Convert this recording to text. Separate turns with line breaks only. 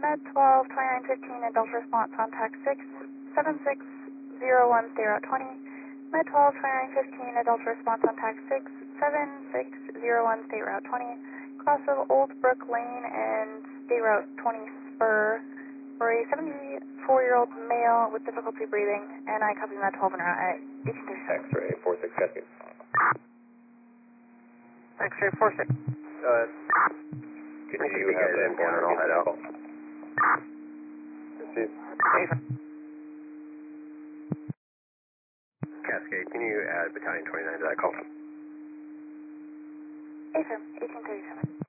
Med 12, 2915, adult response on TAC 6, 7601, stay route 20. Med 12, 2915, adult response on TAC 6, 7601, state route 20. Cross of Old Brook Lane and state route 20 spur for a 74-year-old male with difficulty breathing, and I copy Med 12 en route at 1837.
X-ray 46 Cascade.
X-ray 46.
Continue to have that corner and I'll head out. Cascade, can you add battalion 29 to that call?
Affirm, 1837.